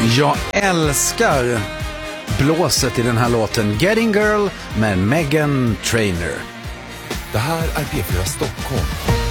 Jag älskar blåset i den här låten Getting Girl med Meghan Trainor. Det här är P4 Stockholm.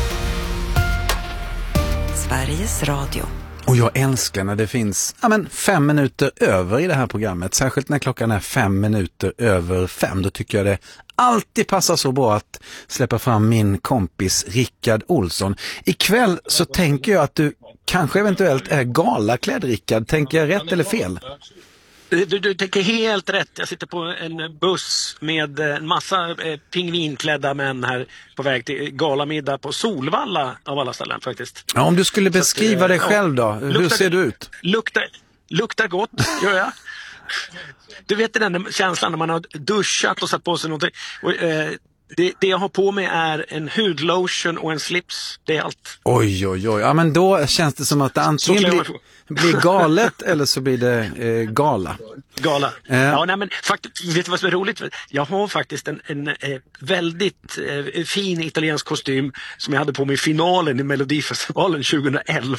Sveriges Radio. Och jag älskar när det finns 5 minuter över i det här programmet. Särskilt när klockan är 5 minuter över 5. Då tycker jag det alltid passar så bra att släppa fram min kompis Rickard Olsson. Ikväll så tänker jag att du kanske eventuellt är galaklädd, Rickard. Tänker jag rätt eller fel? Du tänker helt rätt. Jag sitter på en buss med en massa pingvinklädda män här på väg till galamiddag på Solvalla av alla ställen faktiskt. Ja, om du skulle beskriva dig själv då, hur ser du ut? Luktar gott, gör jag. Du vet den där känslan när man har duschat och satt på sig någonting. Och, det jag har på mig är en hudlotion och en slips. Det är allt. Oj. Ja, men då känns det som att det antingen blir galet eller så blir det gala. Gala. Ja, nej, men faktiskt, vet du vad som är roligt? Jag har faktiskt en väldigt fin italiensk kostym som jag hade på mig i finalen i Melodifestivalen 2011.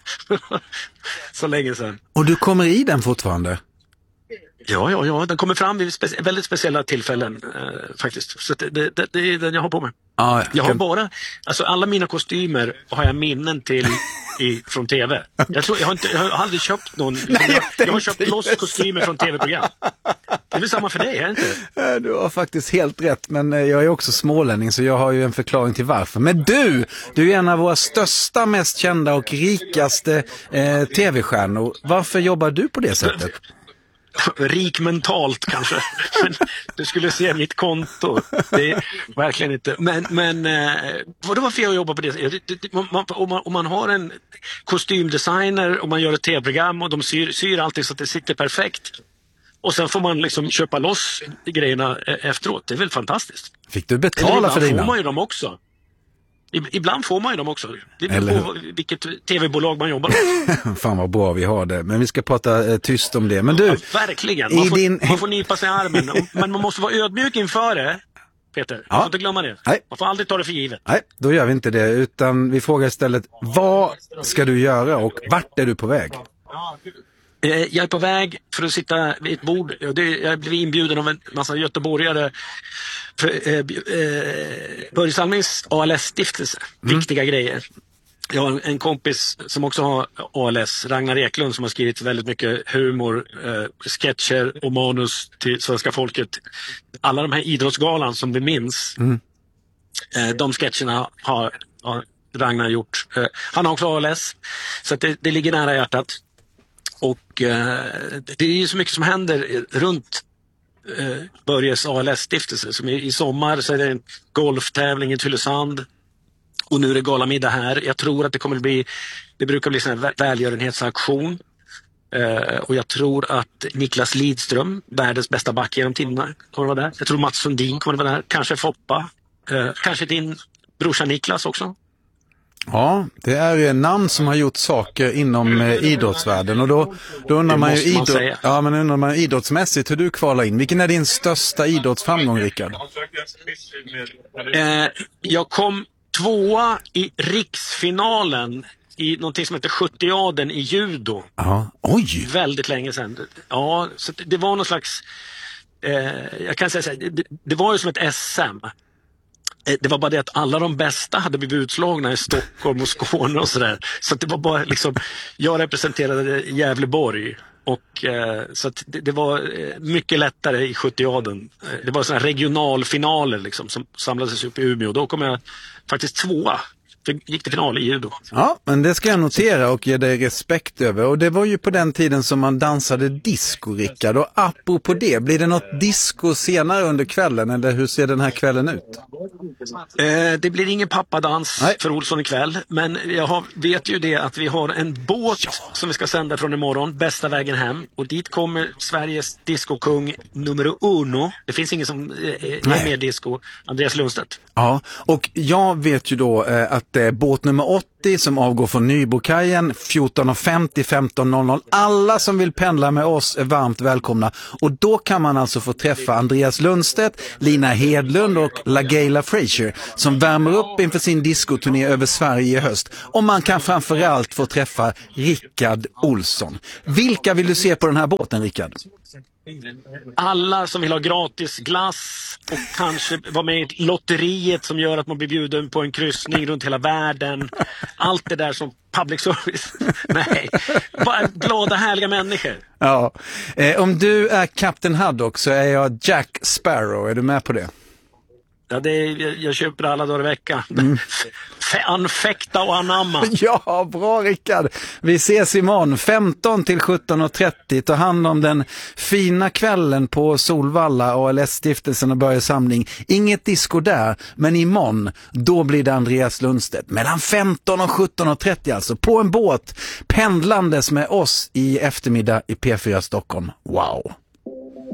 Så länge sedan. Och du kommer i den fortfarande? Ja, den kommer fram vid väldigt speciella tillfällen faktiskt. Så det är den jag har på mig. Ah, jag har bara, alltså alla mina kostymer har jag minnen till från tv. Jag har aldrig köpt någon. Jag har köpt loss kostymer från tv-program. Det är väl samma för dig, är det inte? Du har faktiskt helt rätt, men jag är också smålänning så jag har ju en förklaring till varför. Men du är en av våra största, mest kända och rikaste tv-stjärnor. Varför jobbar du på det sättet? Rik mentalt kanske. Men du skulle se mitt konto. Det är verkligen inte. Men varför jag jobbar på det? Om man har en kostymdesigner och man gör ett tv-program och de syr alltid så att det sitter perfekt. Och sen får man liksom köpa loss grejerna efteråt. Det är väl fantastiskt. Fick du betala för dina? Får man ju dem också. Ibland får man ju dem också. Det beror på vilket tv-bolag man jobbar med. Fan vad bra vi har det. Men vi ska prata tyst om det. Men du, ja, verkligen. Man får nypa sig i armen. Men man måste vara ödmjuk inför det, Peter. Man får inte glömma det. Nej. Man får aldrig ta det för givet. Nej, då gör vi inte det. Utan vi frågar istället, vad ska du göra och vart är du på väg? Jag är på väg för att sitta vid ett bord. Jag blev inbjuden av en massa göteborgare för Börje Salmings ALS-stiftelse. Viktiga grejer. Jag har en kompis som också har ALS, Ragnar Eklund, som har skrivit väldigt mycket humor, sketcher och manus till svenska folket. Alla de här idrottsgalan som vi minns, de sketcherna har Ragnar gjort. Han har också ALS, så att det ligger nära hjärtat. Och det är ju så mycket som händer runt Börjes ALS-stiftelse. Som i sommar så är det en golftävling i Tylösand. Och nu är det galamiddag här. Jag tror att det brukar bli en välgörenhetsaktion. Och jag tror att Niklas Lidström, världens bästa back genom tiderna, kommer vara där. Jag tror Mats Sundin kommer vara där. Kanske Foppa. Kanske din brorsa Niklas också. Ja, det är namn som har gjort saker inom idrottsvärlden och då undrar man ju undrar man idrottsmässigt hur du kvalar in. Vilken är din största idrottsframgång, Rickard? Jag kom 2:a i riksfinalen i någonting som heter 70-aden i judo. Ja, oj. Väldigt länge sedan. Ja, så det var någon slags jag kan säga så här, det var ju som ett SM. Det var bara det att alla de bästa hade blivit utslagna i Stockholm och Skåne och sådär. Så att det var bara liksom, jag representerade Gävleborg och så att det var mycket lättare i 70-aden. Det var sådana regionalfinaler liksom som samlades upp i Umeå. Då kom jag faktiskt 2:a. Gick till final i judo. Ja, men det ska jag notera och ge dig respekt över. Och det var ju på den tiden som man dansade disco, Rickard. Och apropå det, blir det något disco senare under kvällen? Eller hur ser den här kvällen ut? Det blir ingen pappadans för Olsson ikväll. Men jag vet ju det att vi har en båt som vi ska sända från imorgon. Bästa vägen hem. Och dit kommer Sveriges discokung numero 1. Det finns ingen som är med disco. Andreas Lundstedt. Ja, och jag vet ju då att båt nummer 8 14.30 som avgår från Nybrokajen, 14.50, 15.00. Alla som vill pendla med oss är varmt välkomna. Och då kan man alltså få träffa Andreas Lundstedt, Lina Hedlund och LaGaylia Frazier som värmer upp inför sin diskoturné över Sverige i höst. Och man kan framförallt få träffa Rickard Olsson. Vilka vill du se på den här båten, Rickard? Alla som vill ha gratis glass och kanske vara med i lotteriet som gör att man blir bjuden på en kryssning runt hela världen. Allt det där som public service. Nej, bara glada härliga människor. Ja, om du är Captain Haddock så är jag Jack Sparrow. Är du med på det? Ja, jag köper alla dagar i veckan. Anfäkta och anamma. Ja, bra Rickard. Vi ses imorgon 15 till 17.30. Ta hand om den fina kvällen på Solvalla och ALS-stiftelsen och Börje Samling. Inget disco där, men imorgon då blir det Andreas Lundstedt. Mellan 15 och 17.30 alltså. På en båt pendlandes med oss i eftermiddag i P4 Stockholm. Wow!